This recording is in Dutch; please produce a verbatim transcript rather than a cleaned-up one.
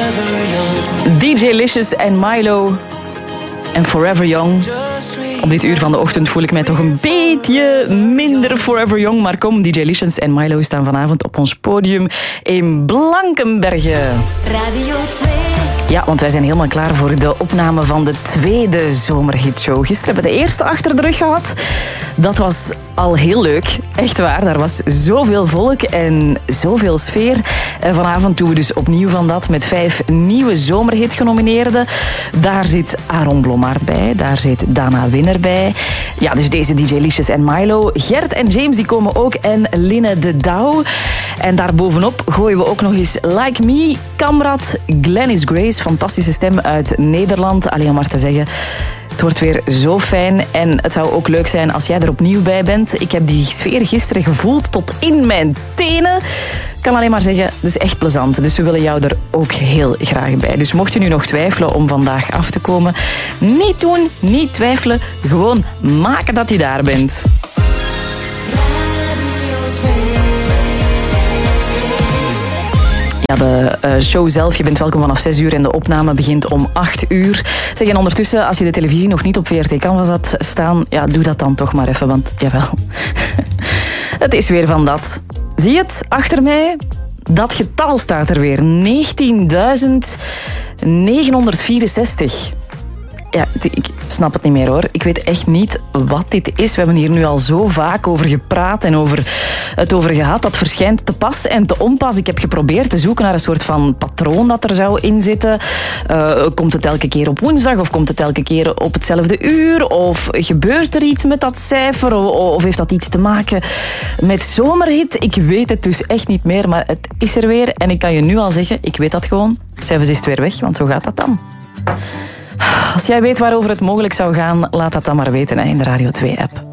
D J Licious en Milo en Forever Young. Op dit uur van de ochtend voel ik mij toch een beetje minder Forever Young. Maar kom, D J Licious en Milo staan vanavond op ons podium in Blankenberge. Radio twee. Ja, want wij zijn helemaal klaar voor de opname van de tweede zomerhitshow. Gisteren hebben we de eerste achter de rug gehad. Dat was al heel leuk. Echt waar, daar was zoveel volk en zoveel sfeer. En vanavond doen we dus opnieuw van dat met vijf nieuwe zomerhit-genomineerden. Daar zit Aaron Blommaert bij, daar zit Dana Winner bij. Ja, dus deze D J Licious en Milo. Gert en James die komen ook en Linne de Douw. En daarbovenop gooien we ook nog eens Like Me, Kamrat, Glennis Grace, fantastische stem uit Nederland. Alleen om maar te zeggen, het wordt weer zo fijn en het zou ook leuk zijn als jij er opnieuw bij bent. Ik heb die sfeer gisteren gevoeld tot in mijn tenen. Ik kan alleen maar zeggen, het is echt plezant. Dus we willen jou er ook heel graag bij. Dus mocht je nu nog twijfelen om vandaag af te komen, niet doen, niet twijfelen. Gewoon maken dat je daar bent. Ja, de uh, show zelf, je bent welkom vanaf zes uur en de opname begint om acht uur. Zeg, en ondertussen, als je de televisie nog niet op V R T Canvas had staan, ja, doe dat dan toch maar even, want jawel, het is weer van dat. Zie je het achter mij? Dat getal staat er weer, negentienduizend negenhonderdvierenzestig. Ja, ik snap het niet meer hoor. Ik weet echt niet wat dit is. We hebben hier nu al zo vaak over gepraat en over het over gehad. Dat verschijnt te pas en te onpas. Ik heb geprobeerd te zoeken naar een soort van patroon dat er zou in zitten. Uh, komt het elke keer op woensdag of komt het elke keer op hetzelfde uur? Of gebeurt er iets met dat cijfer? Of heeft dat iets te maken met zomerhit? Ik weet het dus echt niet meer, maar het is er weer. En ik kan je nu al zeggen, ik weet dat gewoon. Cijfers is het weer weg, want zo gaat dat dan. Als jij weet waarover het mogelijk zou gaan, laat dat dan maar weten in de Radio twee app.